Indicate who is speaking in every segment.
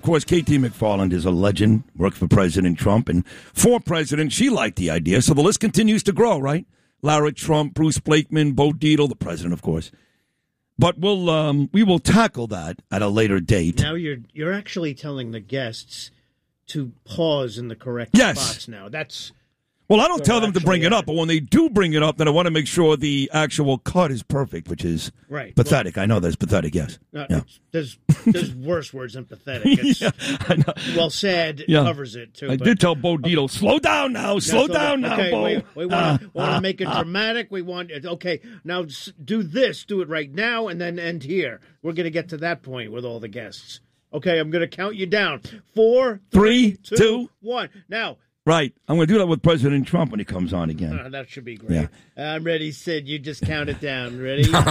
Speaker 1: Of course, Katie McFarland is a legend, worked for President Trump, and for President, she liked the idea, so the list continues to grow, right? Lara Trump, Bruce Blakeman, Bo Dietl, the president, of course. But we will tackle that at a later date.
Speaker 2: Now you're actually telling the guests to pause in the correct spots now.
Speaker 1: Well, I don't tell them to bring it up, but when they do bring it up, then I want to make sure the actual cut is perfect, which is pathetic. Well, I know that's pathetic, yes.
Speaker 2: There's worse words than pathetic. It's,
Speaker 1: I know.
Speaker 2: Well, sad covers it, too.
Speaker 1: I did tell Bo Dietl, slow down now, Bo.
Speaker 2: We want to make it dramatic. We want, now do this, do it right now, and then end here. We're going to get to that point with all the guests. Okay, I'm going to count you down. 4, 3, 2, 1. Now.
Speaker 1: Right. I'm going to do that with President Trump when he comes on again.
Speaker 2: That should be great. Yeah. I'm ready, Sid. You just count it down. Ready? You're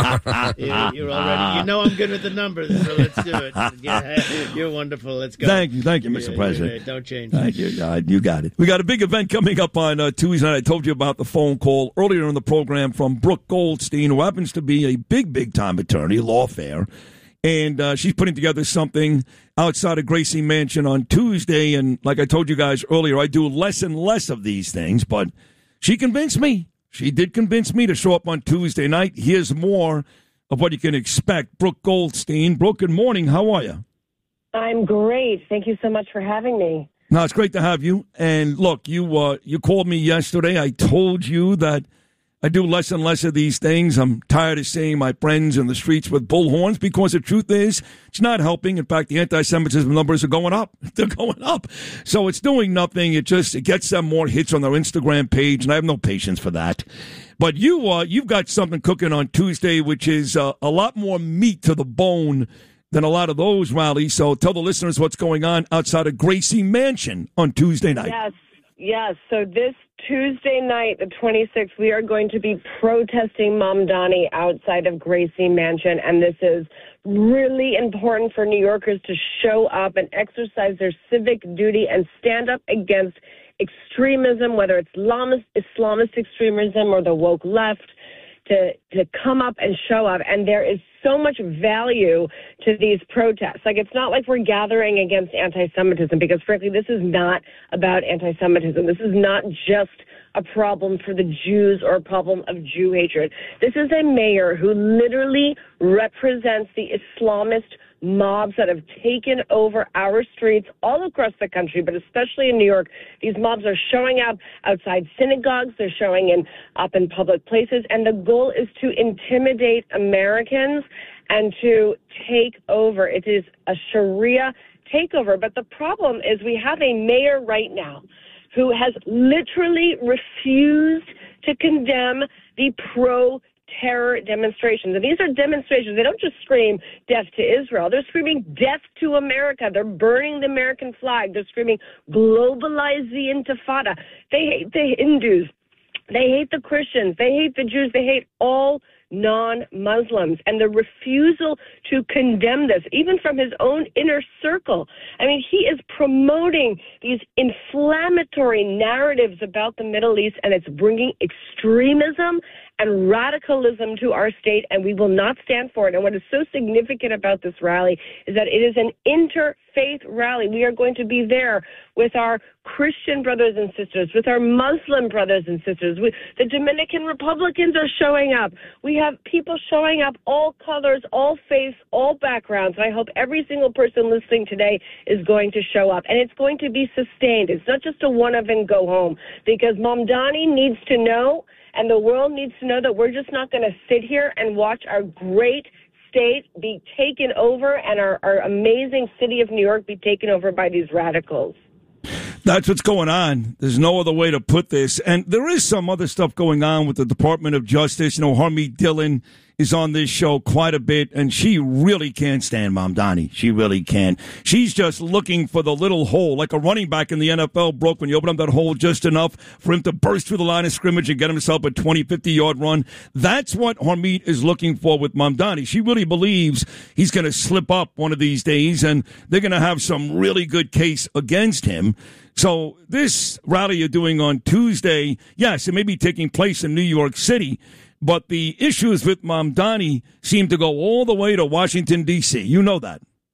Speaker 2: all ready. You know I'm good with the numbers, so let's do it. Yeah, you're wonderful. Let's go.
Speaker 1: Thank you, Mr. President.
Speaker 2: Don't change.
Speaker 1: Thank you. You got it. We got a big event coming up on Tuesday night. I told you about the phone call earlier in the program from Brooke Goldstein, who happens to be a big-time attorney, lawfare. And she's putting together something outside of Gracie Mansion on Tuesday. And like I told you guys earlier, I do less and less of these things. But she convinced me. She did convince me to show up on Tuesday night. Here's more of what you can expect. Brooke Goldstein. Brooke, good morning. How are you?
Speaker 3: I'm great. Thank you so much for having me.
Speaker 1: No, it's great to have you. And look, you called me yesterday. I told you that I do less and less of these things. I'm tired of seeing my friends in the streets with bullhorns because the truth is it's not helping. In fact, the anti-Semitism numbers are going up. They're going up. So it's doing nothing. It gets them more hits on their Instagram page, and I have no patience for that. But you've got something cooking on Tuesday, which is a lot more meat to the bone than a lot of those rallies. So tell the listeners what's going on outside of Gracie Mansion on Tuesday night.
Speaker 3: Yes. So this Tuesday night, the 26th, we are going to be protesting Mamdani outside of Gracie Mansion, and this is really important for New Yorkers to show up and exercise their civic duty and stand up against extremism, whether it's Islamist extremism or the woke left, to come up and show up. And there is so much value to these protests. Like, it's not like we're gathering against anti-Semitism, because frankly, this is not about anti-Semitism. This is not just a problem for the Jews or a problem of Jew hatred. This is a mayor who literally represents the Islamist mobs that have taken over our streets all across the country, but especially in New York. These mobs are showing up outside synagogues. They're showing up in public places. And the goal is to intimidate Americans and to take over. It is a Sharia takeover. But the problem is we have a mayor right now who has literally refused to condemn the pro-terror demonstrations. And these are demonstrations. They don't just scream death to Israel. They're screaming death to America. They're burning the American flag. They're screaming globalize the Intifada. They hate the Hindus. They hate the Christians. They hate the Jews. They hate all non-Muslims. And the refusal to condemn this, even from his own inner circle. I mean, he is promoting these inflammatory narratives about the Middle East, and it's bringing extremism and radicalism to our state, and we will not stand for it. And what is so significant about this rally is that it is an interfaith rally. We are going to be there with our Christian brothers and sisters, with our Muslim brothers and sisters. The Dominican Republicans are showing up. We have people showing up, all colors, all faiths, all backgrounds. And I hope every single person listening today is going to show up. And it's going to be sustained. It's not just a one-of and go home, because Mamdani needs to know, and the world needs to know, that we're just not going to sit here and watch our great state be taken over and our amazing city of New York be taken over by these radicals.
Speaker 1: That's what's going on. There's no other way to put this. And there is some other stuff going on with the Department of Justice. You know, Harmeet Dillon is on this show quite a bit, and she really can't stand Mamdani. She really can. She's just looking for the little hole, like a running back in the NFL, Brooke, when you open up that hole just enough for him to burst through the line of scrimmage and get himself a 20, 50-yard run. That's what Harmeet is looking for with Mamdani. She really believes he's going to slip up one of these days, and they're going to have some really good case against him. So this rally you're doing on Tuesday, yes, it may be taking place in New York City, but the issues with Mamdani seem to go all the way to Washington, D.C. You know that.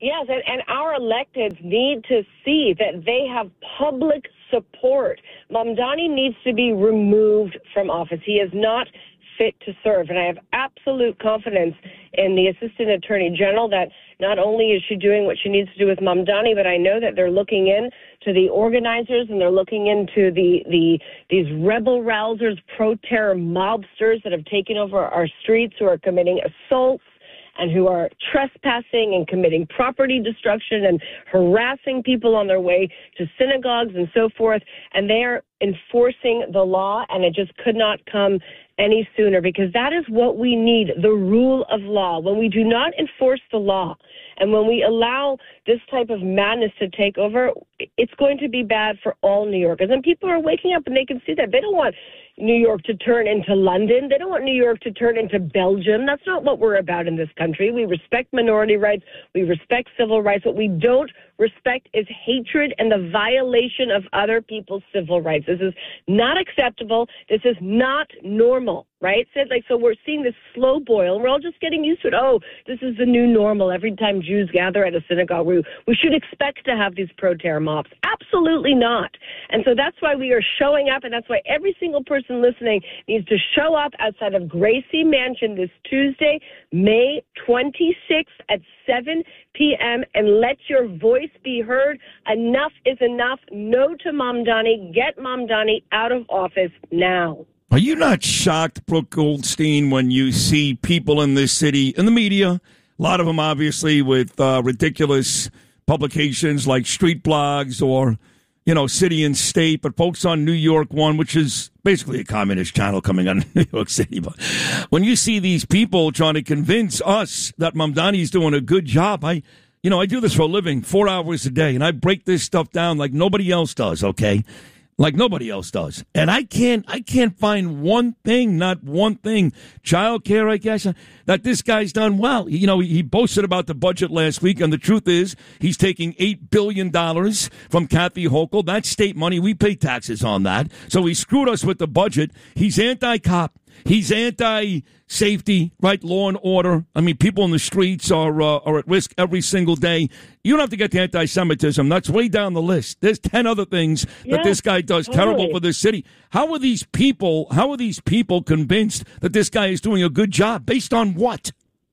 Speaker 3: Yes, and our electeds need to see that they have public support. Mamdani needs to be removed from office. He is not fit to serve. And I have absolute confidence in the Assistant Attorney General that not only is she doing what she needs to do with Mamdani, but I know that they're looking into the organizers and they're looking into these rebel-rousers, pro-terror mobsters that have taken over our streets, who are committing assaults and who are trespassing and committing property destruction and harassing people on their way to synagogues and so forth. And they are enforcing the law, and it just could not come any sooner, because that is what we need, the rule of law. When we do not enforce the law and when we allow this type of madness to take over, it's going to be bad for all New Yorkers. And people are waking up and they can see that. They don't want New York to turn into London. They don't want New York to turn into Belgium. That's not what we're about in this country. We respect minority rights. We respect civil rights. What we don't respect is hatred and the violation of other people's civil rights. This is not acceptable. This is not normal, right? So we're seeing this slow boil, and we're all just getting used to it. Oh, this is the new normal. Every time Jews gather at a synagogue, we should expect to have these pro-terror mobs. Absolutely not. And so that's why we are showing up, and that's why every single person listening needs to show up outside of Gracie Mansion this Tuesday, May 26th at 7 p.m. and let your voice be heard. Enough is enough. No to Mamdani. Get Mamdani out of office now.
Speaker 1: Are you not shocked, Brooke Goldstein, when you see people in this city, in the media, a lot of them obviously with ridiculous publications like Street Blogs or, City and State, but folks on New York One, which is basically a communist channel coming on New York City. But when you see these people trying to convince us that Mamdani's doing a good job, I do this for a living, 4 hours a day, and I break this stuff down like nobody else does, okay? Like nobody else does. And I can't find one thing, not one thing, childcare, I guess, that this guy's done well. He boasted about the budget last week, and the truth is he's taking $8 billion from Kathy Hochul. That's state money. We pay taxes on that. So he screwed us with the budget. He's anti-cop. He's anti-safety, right? Law and order. I mean, people in the streets are at risk every single day. You don't have to get to anti-Semitism. That's way down the list. There's 10 other things that this guy does terrible for this city. How are these people convinced that this guy is doing a good job? Based on what?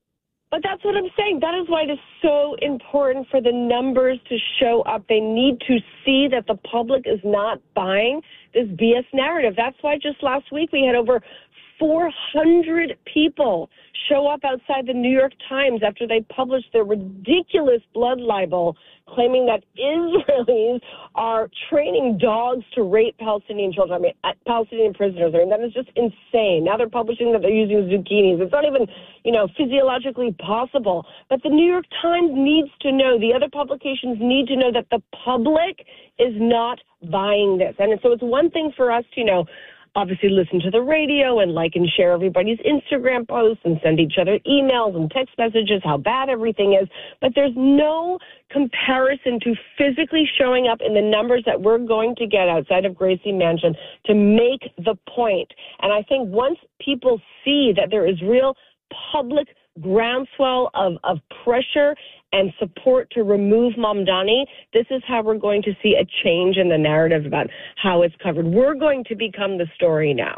Speaker 3: But that's what I'm saying. That is why it is so important for the numbers to show up. They need to see that the public is not buying this BS narrative. That's why just last week we had over 400 people show up outside the New York Times after they published their ridiculous blood libel claiming that Israelis are training dogs to rape Palestinian children, Palestinian prisoners. That is just insane. Now they're publishing that they're using zucchinis. It's not even, physiologically possible. But the New York Times needs to know, the other publications need to know that the public is not buying this. And so it's one thing for us to, obviously listen to the radio and like and share everybody's Instagram posts and send each other emails and text messages how bad everything is. But there's no comparison to physically showing up in the numbers that we're going to get outside of Gracie Mansion to make the point. And I think once people see that there is real public groundswell of pressure and support to remove Mamdani, this is how we're going to see a change in the narrative about how it's covered. We're going to become the story now.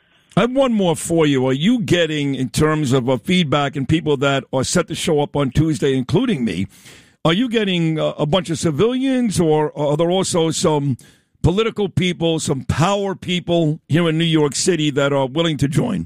Speaker 1: I have one more for you. Are you getting, in terms of feedback and people that are set to show up on Tuesday, including me, are you getting a bunch of civilians, or are there also some political people, some power people here in New York City that are willing to join?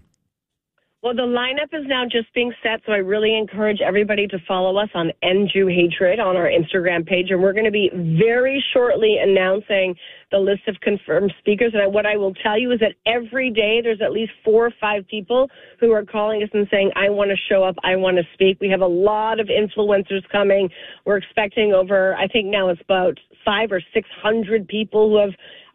Speaker 3: Well, the lineup is now just being set, so I really encourage everybody to follow us on End Jew Hatred on our Instagram page, and we're going to be very shortly announcing the list of confirmed speakers. And what I will tell you is that every day there's at least 4 or 5 people who are calling us and saying, I want to show up, I want to speak. We have a lot of influencers coming. We're expecting over, I think now it's about 500 or 600 people who have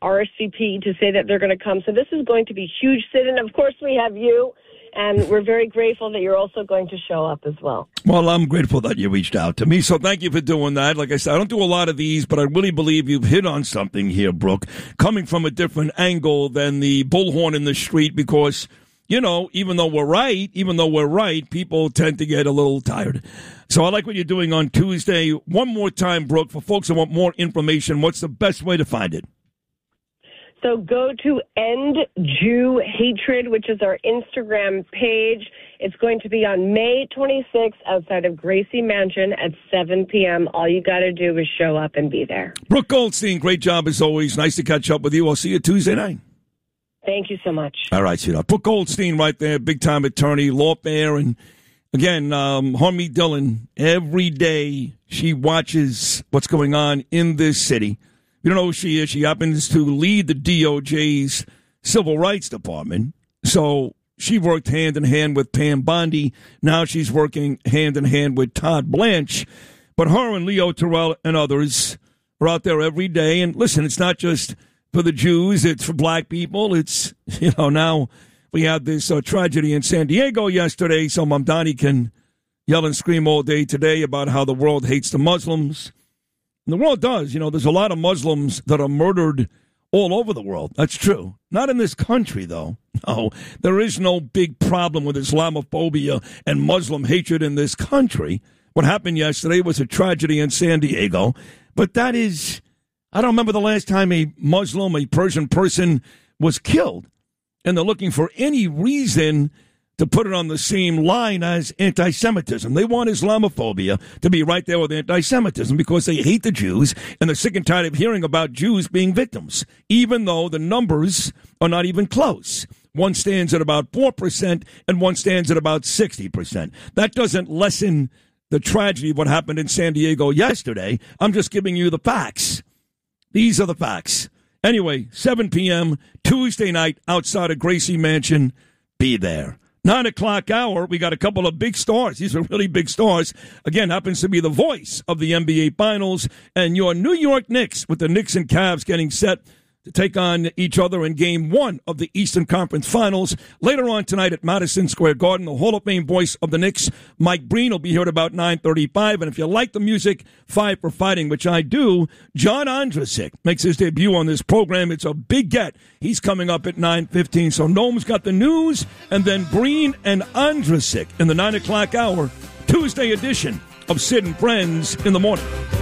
Speaker 3: RSVP to say that they're going to come. So this is going to be huge. And of course we have you. And we're very grateful that you're also going to show up as well.
Speaker 1: Well, I'm grateful that you reached out to me, so thank you for doing that. Like I said, I don't do a lot of these, but I really believe you've hit on something here, Brooke, coming from a different angle than the bullhorn in the street, because even though we're right, people tend to get a little tired. So I like what you're doing on Tuesday. One more time, Brooke, for folks that want more information, what's the best way to find it?
Speaker 3: So go to End Jew Hatred, which is our Instagram page. It's going to be on May 26th outside of Gracie Mansion at 7 p.m. All you got to do is show up and be there.
Speaker 1: Brooke Goldstein, great job as always. Nice to catch up with you. I'll see you Tuesday night.
Speaker 3: Thank you so much.
Speaker 1: All right, sweetheart. Brooke Goldstein right there, big-time attorney, lawfare. And, again, Harmeet Dillon, every day she watches what's going on in this city. You don't know who she is. She happens to lead the DOJ's Civil Rights Department. So she worked hand-in-hand with Pam Bondi. Now she's working hand-in-hand with Todd Blanche. But her and Leo Terrell and others are out there every day. And, listen, it's not just for the Jews. It's for black people. It's, now we had this tragedy in San Diego yesterday. So Mamdani can yell and scream all day today about how the world hates the Muslims. And the world does. There's a lot of Muslims that are murdered all over the world. That's true. Not in this country, though. No, there is no big problem with Islamophobia and Muslim hatred in this country. What happened yesterday was a tragedy in San Diego. But that is, I don't remember the last time a Muslim, a Persian person was killed. And they're looking for any reason to put it on the same line as anti-Semitism. They want Islamophobia to be right there with anti-Semitism because they hate the Jews and they're sick and tired of hearing about Jews being victims, even though the numbers are not even close. One stands at about 4% and one stands at about 60%. That doesn't lessen the tragedy of what happened in San Diego yesterday. I'm just giving you the facts. These are the facts. Anyway, 7 p.m. Tuesday night outside of Gracie Mansion. Be there. 9 o'clock hour, we got a couple of big stars. These are really big stars. Again, happens to be the voice of the NBA Finals. And your New York Knicks, with the Knicks and Cavs getting set to take on each other in Game 1 of the Eastern Conference Finals. Later on tonight at Madison Square Garden, the Hall of Fame voice of the Knicks, Mike Breen, will be here at about 9:35. And if you like the music, Five for Fighting, which I do, John Ondrasik makes his debut on this program. It's a big get. He's coming up at 9:15. So Noam's got the news, and then Breen and Ondrasik in the 9 o'clock hour, Tuesday edition of Sid and Friends in the Morning.